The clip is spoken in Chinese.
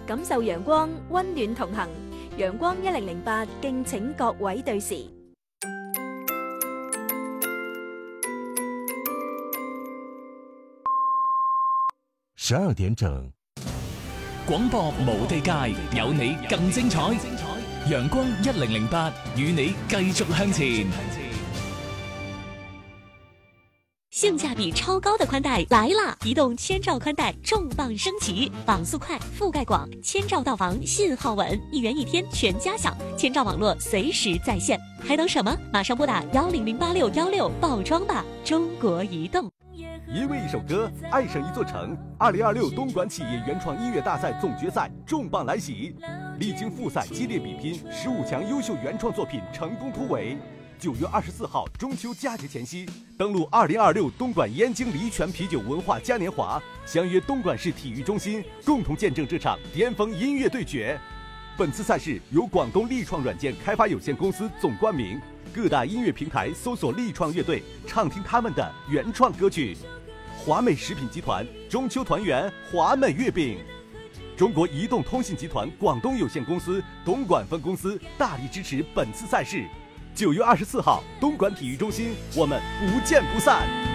感受陽光，溫暖同行。陽光1008，敬請各位對時。 12點整， 廣播無地界，有你更精彩。陽光1008，與你繼續向前。 性價比超高的寬帶來啦！移動千兆寬帶重磅升級，網速快，覆蓋廣，千兆到防，信號穩，1元1天全家享，千兆網絡隨時在線，還等什麼？馬上撥打1008616報裝吧！中國移動。 因為一首歌，愛上一座城。2026東莞企業原創音樂大賽總決賽重磅來襲，歷經複賽激烈比拼，15強優秀原創作品成功突圍。9月24號中秋佳節前夕，登陸2026東莞燕京黎泉啤酒文化嘉年華，相約東莞市體育中心，共同見證這場巔峰音樂對決。本次賽事由廣東力創軟件開發有限公司總冠名，各大音樂平台搜索力創樂隊，暢聽他們的原創歌曲。華美食品集團中秋團圓華美月餅，中國移動通信集團廣東有限公司東莞分公司大力支持本次賽事。9月24號，東莞體育中心，我們不見不散。